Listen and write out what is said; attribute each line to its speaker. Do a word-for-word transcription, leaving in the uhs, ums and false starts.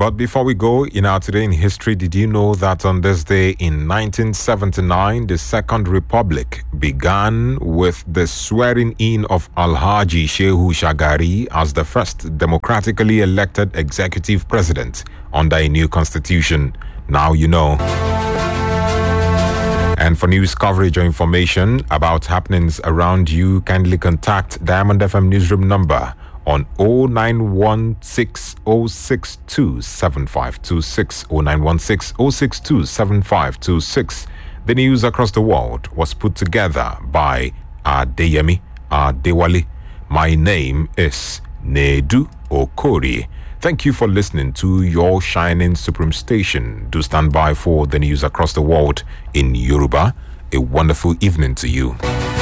Speaker 1: But before we go, in our Today in History, did you know that on this day in nineteen seventy-nine, the Second Republic began with the swearing in of Alhaji Shehu Shagari as the first democratically elected executive president under a new constitution? Now you know. And for news coverage or information about happenings around you, kindly contact Diamond F M newsroom number on oh nine one six oh six two seven five two six, oh nine one six oh six two seven five two six. The news across the world was put together by Adeyemi Adewale. My name is Nedu Okori. Thank you for listening to your shining supreme station. Do stand by for the news across the world in Yoruba. A wonderful evening to you.